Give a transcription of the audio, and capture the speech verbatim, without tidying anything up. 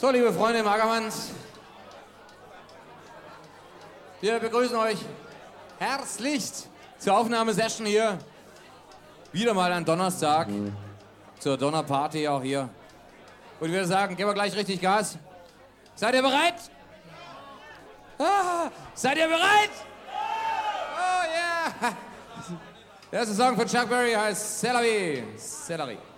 So, liebe Freunde im Ackermanns, wir begrüßen euch herzlich zur Aufnahmesession hier. Wieder mal an Donnerstag, zur Donnerparty auch hier. Und ich würde sagen, geben wir gleich richtig Gas. Seid ihr bereit? Ah, seid ihr bereit? Oh yeah! Der erste Song von Chuck Berry heißt C'est la vie, c'est la vie.